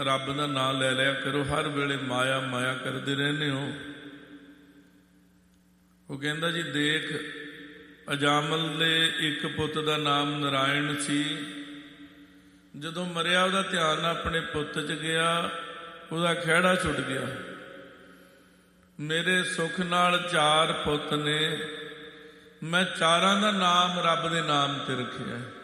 ਰੱਬ ਦਾ ਨਾਂ ਲੈ ਲਿਆ ਕਰੋ, ਹਰ ਵੇਲੇ ਮਾਇਆ ਮਾਇਆ ਕਰਦੇ ਰਹਿੰਦੇ ਹੋ। ਉਹ ਕਹਿੰਦਾ ਜੀ ਦੇਖ, ਅਜਾਮਲ ਦੇ ਇੱਕ ਪੁੱਤ ਦਾ ਨਾਮ ਨਰਾਇਣ ਸੀ। ਜਦੋਂ ਮਰਿਆ ਉਹਦਾ ਧਿਆਨ ਆਪਣੇ ਪੁੱਤ 'ਚ ਗਿਆ, ਉਹਦਾ ਖਹਿੜਾ ਛੁੱਟ ਗਿਆ। ਮੇਰੇ ਸੁੱਖ ਨਾਲ 4 ਪੁੱਤ ਨੇ, ਮੈਂ 4ਾਂ ਦਾ ਨਾਮ ਰੱਬ ਦੇ ਨਾਮ ਤੇ ਰੱਖਿਆ।